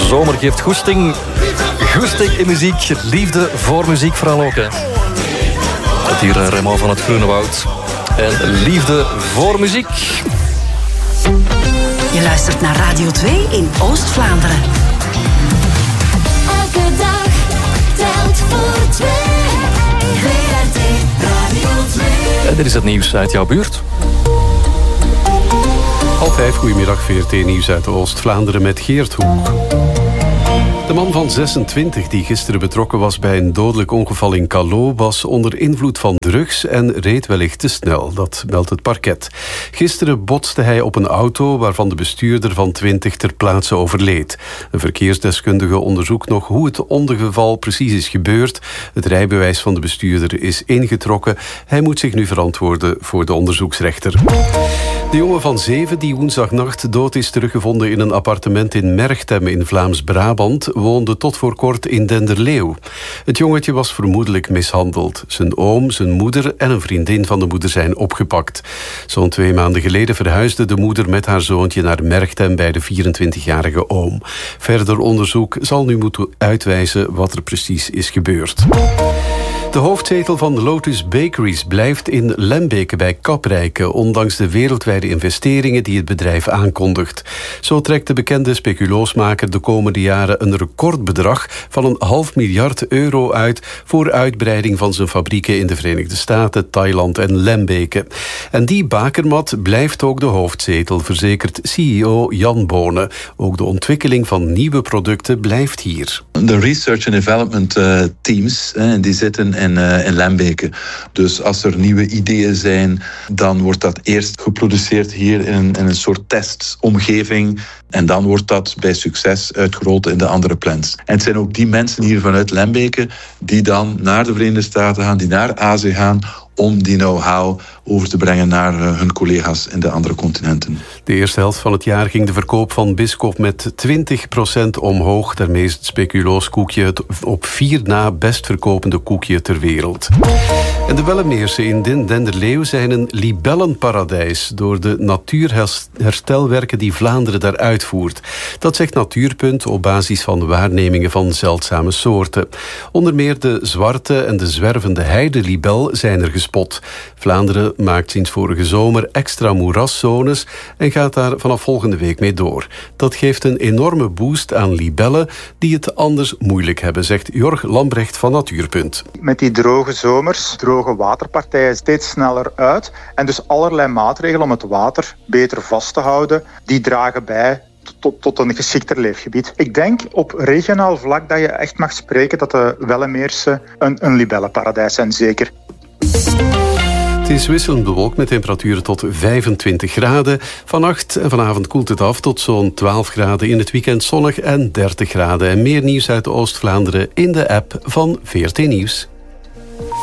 zomer geeft goesting. Goesting in muziek. Liefde voor muziek vooral ook. Hè. Het hier Raymond van het Groene Woud. En liefde voor muziek. Je luistert naar Radio 2 in Oost-Vlaanderen. Elke dag telt voor twee. VRT Radio 2. En dit is het nieuws uit jouw buurt. 5:30, goedemiddag, VRT Nieuws uit Oost-Vlaanderen met Geert Hoek. De man van 26 die gisteren betrokken was bij een dodelijk ongeval in Callot was onder invloed van drugs en reed wellicht te snel. Dat meldt het parket. Gisteren botste hij op een auto waarvan de bestuurder van 20 ter plaatse overleed. Een verkeersdeskundige onderzoekt nog hoe het ongeval precies is gebeurd. Het rijbewijs van de bestuurder is ingetrokken. Hij moet zich nu verantwoorden voor de onderzoeksrechter. De jongen van 7 die woensdagnacht dood is teruggevonden in een appartement in Merchtem in Vlaams-Brabant woonde tot voor kort in Denderleeuw. Het jongetje was vermoedelijk mishandeld. Zijn oom, zijn moeder en een vriendin van de moeder zijn opgepakt. Zo'n 2 maanden geleden verhuisde de moeder met haar zoontje naar Merchtem bij de 24-jarige oom. Verder onderzoek zal nu moeten uitwijzen wat er precies is gebeurd. De hoofdzetel van de Lotus Bakeries blijft in Lembeke bij Kaprijke, ondanks de wereldwijde investeringen die het bedrijf aankondigt. Zo trekt de bekende speculoosmaker de komende jaren een recordbedrag van €500 miljoen uit voor uitbreiding van zijn fabrieken in de Verenigde Staten, Thailand en Lembeke. En die bakermat blijft ook de hoofdzetel, verzekert CEO Jan Bonen. Ook de ontwikkeling van nieuwe producten blijft hier. De research and development teams, die zitten in Lembeke. Dus als er nieuwe ideeën zijn, dan wordt dat eerst geproduceerd hier in een soort testomgeving. En dan wordt dat bij succes uitgerold in de andere plants. En het zijn ook die mensen hier vanuit Lembeke die dan naar de Verenigde Staten gaan, die naar Azië gaan, om die know-how over te brengen naar hun collega's in de andere continenten. De eerste helft van het jaar ging de verkoop van Biscoff met 20% omhoog. Daarmee is het speculooskoekje het op 4 na best verkopende koekje ter wereld. En de Wellemeersen in Denderleeuw zijn een libellenparadijs door de natuurherstelwerken die Vlaanderen daar uitvoert. Dat zegt Natuurpunt op basis van waarnemingen van zeldzame soorten. Onder meer de zwarte en de zwervende heidelibel zijn er gespot. Vlaanderen maakt sinds vorige zomer extra moeraszones en gaat daar vanaf volgende week mee door. Dat geeft een enorme boost aan libellen die het anders moeilijk hebben, zegt Jorg Lambrecht van Natuurpunt. Met die droge zomers drogen waterpartijen steeds sneller uit en dus allerlei maatregelen om het water beter vast te houden, die dragen bij tot een geschikter leefgebied. Ik denk op regionaal vlak dat je echt mag spreken dat de Wellemeersen een libellenparadijs zijn, zeker. Het is wisselend bewolkt met temperaturen tot 25 graden. Vannacht en vanavond koelt het af tot zo'n 12 graden. In het weekend zonnig en 30 graden. En meer nieuws uit Oost-Vlaanderen in de app van VRT Nieuws.